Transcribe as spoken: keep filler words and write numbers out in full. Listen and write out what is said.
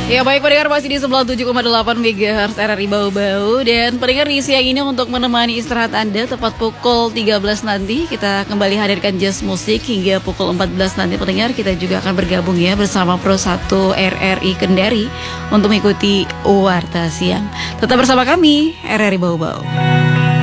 Ya baik pendengar, masih di sembilan puluh tujuh koma delapan megahertz R R I Bau-Bau. Dan pendengar, di siang ini untuk menemani istirahat Anda tepat pukul tiga belas nanti kita kembali hadirkan jazz musik hingga pukul empat belas nanti. Pendengar, kita juga akan bergabung ya bersama Pro satu R R I Kendari untuk mengikuti Warta Siang. Tetap bersama kami R R I Bau-Bau.